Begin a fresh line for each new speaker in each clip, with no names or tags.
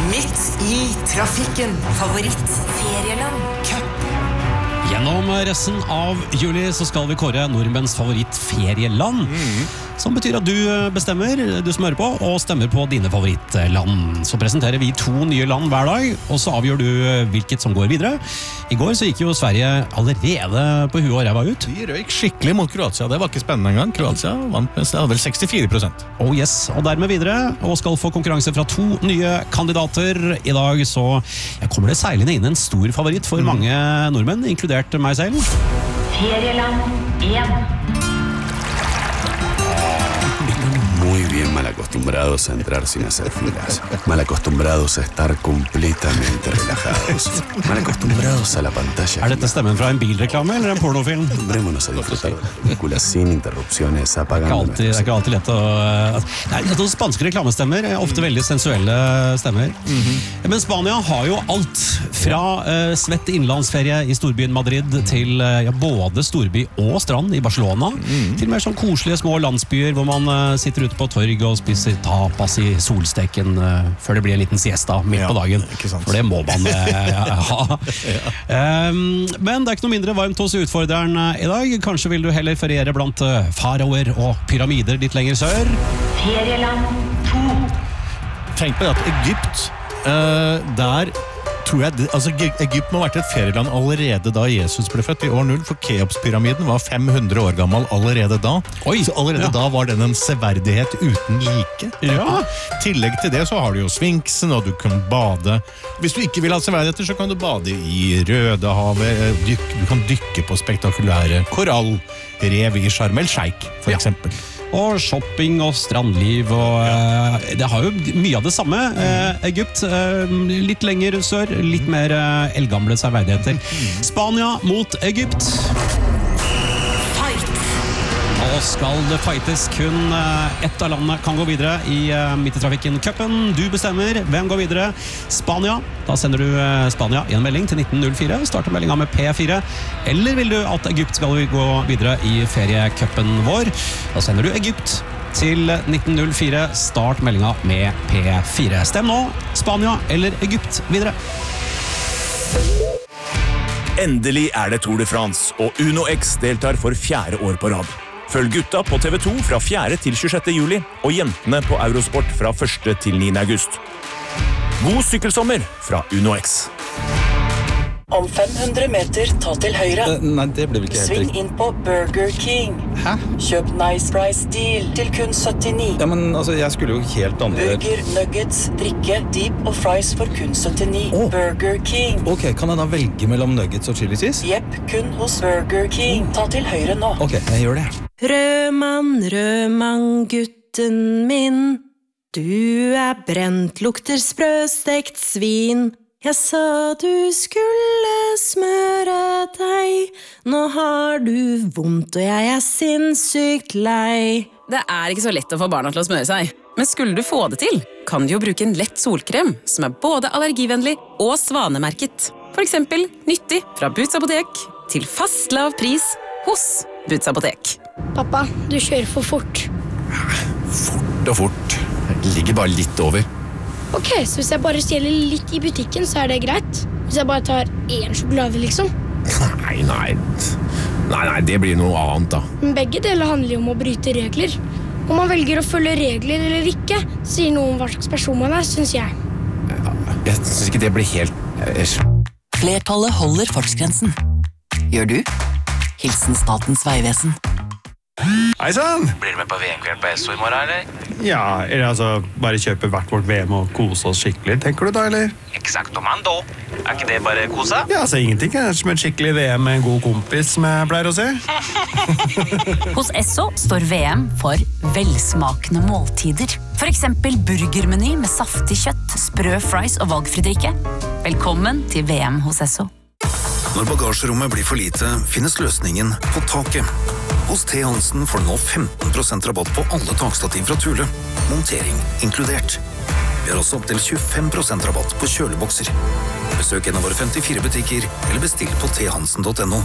Midt i trafikken. Favorittferieland. Cup.
Gjennom resten av juli så skal vi kåre nordmenns favorittferieland. Som betyr at du bestemmer, du som hører på, og stemmer på dine favorittland. Så presenterer vi 2 nye land hver dag, og så avgjør du hvilket som går videre. I går så gikk jo Sverige allerede på huet og ræva ut.
De røyk skikkelig mot Kroatia, det var ikke spennende engang. Kroatia vant mest, det hadde vel 64%.
Oh yes, og dermed videre, og skal få konkurranse fra 2 nye kandidater. I dag så kommer det seilende inn en stor favoritt for mange nordmenn, inkludert meg selv.
Ferieland 1.
Muy bien mal acostumbrados a entrar sin hacer filas. Mal acostumbrados a estar completamente relajados. Mal acostumbrados a la pantalla.
Dette stemmen fra en bilreklame eller en pornofilm?
Acostumbrémonos a disfrutar de películas sin interrupciones, apagando
Det er ikke alltid lett å... Nei, spanske reklamestemmer er ofte veldig sensuelle stemmer. Men Spania har jo alt fra svett innlandsferie i storbyen Madrid til både storby og strand i Barcelona, til mer sånn koselige små landsbyer hvor man sitter ute på torg og spiser tapas i solsteken før det blir en liten siesta midt på dagen. For det må man ha. Men det er ikke noe mindre varmt hos utfordreren i dag. Kanskje vil du heller feriere blant faraoer og pyramider litt lenger sør.
Ferieland 2.
Tenk på det at Egypt, der tror jeg, altså Egypt må ha vært et ferieland allerede da Jesus ble født i år 0, for Keops-pyramiden var 500 år gammel allerede da. Så allerede da var den en severdighet uten like. Tillegg til det så har du jo Sfinksen, og du kan bade. Hvis du ikke vil ha severdigheter, så kan du bade i Rødehavet, du kan dykke på spektakulære korallrev i Sharm el Sheikh, for eksempel.
Og shopping og strandliv og det har jo mye av det samme. Egypt, litt lenger sør, litt mer eldgamle severdigheter. Spania mot Egypt. Og skal det fightes, kun ett av landene kan gå videre i Midttrafikken-cupen. Du bestemmer hvem går videre. Spania. Da sender du Spania i en melding til 1904. Starter meldinga med P4. Eller vil du at Egypt skal gå videre i feriecupen vår? Da sender du Egypt til 1904. Start meldinga med P4. Stem nå. Spania eller Egypt videre.
Endelig er det Tour de France, og Uno X deltar for 4. år på rad. Følg gutta på TV2 fra 4. til 26. juli, og jentene på Eurosport fra 1. til 9. august. God sykkelsommer fra Uno X.
Om 500 meter, ta til høyre.
Nei, det blir vel ikke helt
Sving
riktig.
inn på Burger King.
Hæ?
Kjøp Nice Price Deal til kun 79.
Ja, men altså, jeg skulle jo helt andre...
Burger, nuggets, drikke, deep og fries for kun 79. Burger King.
Ok, kan jeg da velge mellom nuggets og chili cheese?
Jepp, kun hos Burger King. Ta til høyre nå.
Ok, jeg gjør det.
Rødmann, gutten min. Du er brent, lukter sprøstekt svin. Jeg sa du skulle smøre deg. Nå har du vondt, og jeg er sinnssykt lei.
Det er ikke så lett å få barna til å smøre seg. Men skulle du få det til, kan du jo bruke en lett solkrem som er både allergivennlig og svanemerket. For eksempel nyttig fra Boots Apotek til fast lav pris hos Boots Apotek.
Pappa, du kjører for fort.
Fort og fort. Det ligger bare litt over.
Ok, så hvis jeg bare stjeler litt i butikken, så er det greit? Hvis jeg bare tar 1 sjokolade, liksom?
Nei, det blir noe annet da.
Men begge deler handler jo om å bryte regler. Om man velger å følge regler eller ikke, sier noe om hva slags person man er, synes jeg.
Jeg synes ikke det blir helt...
Flertallet holder fartsgrensen. Gjør du? Hilsen Statens Vegvesen.
Hei sann!
Blir du med på VM-kveld på SO i morgen, eller?
Ja, eller altså, bare kjøpe hvert vårt VM og kose oss skikkelig, tenker du da, eller?
Exactomando. Er ikke det bare kosa?
Ja, altså ingenting er som et skikkelig VM med en god kompis, som jeg pleier å si.
Hos SO står VM for velsmakende måltider. For eksempel burgermeny med saftig kjøtt, sprø fries og valgfri drikke. Velkommen til VM hos SO.
Når bagasjerommet blir for lite, finnes løsningen på taket. Hos T. Hansen får du nå 15% rabatt på alle takstativ fra Thule. Montering inkludert. Vi har også opp til 25% rabatt på kjølebokser. Besøk en av våre 54 butikker, eller bestill på thansen.no.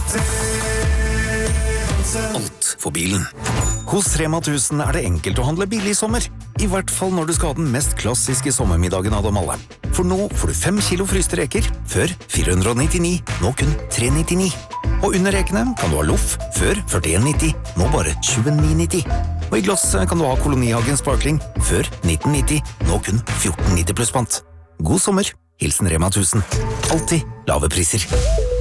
Alt for bilen.
Hos Rema 1000 er det enkelt å handle billig i sommer.
I hvert fall når du skal ha den mest klassiske sommermiddagen av dem alle. For nå får du 5 kilo fryste reker, før 499, nå kun 399. Og under rekene kan du ha loff, før 41,90, nå bare 29,90. Og i glass kan du ha Kolonihagen Sparkling, før 1990, nå kun 14,90 pluss pant. God sommer, hilsen Rema 1000. Alltid lave priser.